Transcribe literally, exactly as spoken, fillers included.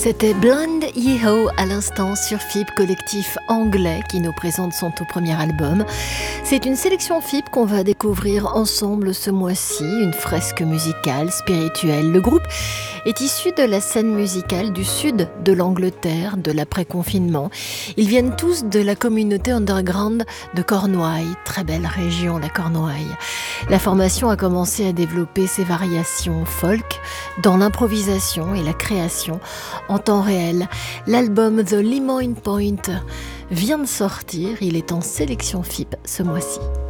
C'était Blind Yeehaw à l'instant sur F I B, collectif anglais qui nous présente son tout premier album. C'est une sélection F I B qu'on va découvrir ensemble ce mois-ci, une fresque musicale, spirituelle. Le groupe est issu de la scène musicale du sud de l'Angleterre, de l'après-confinement. Ils viennent tous de la communauté underground de Cornouailles, très belle région la Cornouailles. La formation a commencé à développer ses variations folk dans l'improvisation et la création en temps réel. L'album The Lemoyne Point vient de sortir, il est en sélection F I B ce mois-ci.